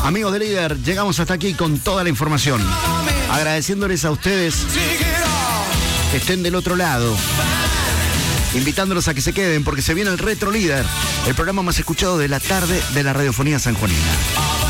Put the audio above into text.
Amigos de Líder, llegamos hasta aquí con toda la información. Agradeciéndoles a ustedes que estén del otro lado. Invitándolos a que se queden porque se viene el Retro Líder, el programa más escuchado de la tarde de la radiofonía sanjuanina.